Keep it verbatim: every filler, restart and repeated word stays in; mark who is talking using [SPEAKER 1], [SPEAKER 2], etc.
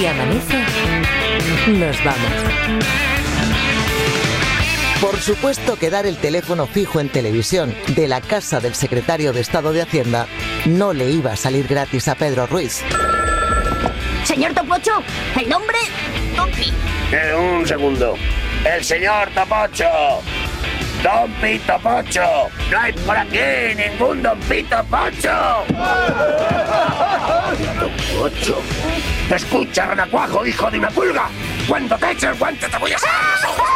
[SPEAKER 1] Y amanece, nos vamos.
[SPEAKER 2] Por supuesto que dar el teléfono fijo en televisión de la casa del secretario de Estado de Hacienda no le iba a salir gratis a Pedro Ruiz.
[SPEAKER 3] Señor Topocho, el nombre... Tompi.
[SPEAKER 4] Eh, un segundo. El señor Topocho. Don Pito Pocho. No hay por aquí ningún Don Pito Pocho. Pocho. Escucha, renacuajo, hijo de una pulga. Cuando te eche el guante te voy a...